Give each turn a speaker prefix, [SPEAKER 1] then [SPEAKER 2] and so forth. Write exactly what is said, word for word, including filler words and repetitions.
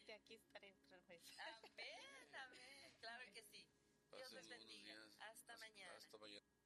[SPEAKER 1] nuevamente aquí estaré otra vez.
[SPEAKER 2] Amén, amén. Claro que sí. Dios les bendiga. Hasta, hasta mañana.
[SPEAKER 3] Hasta mañana.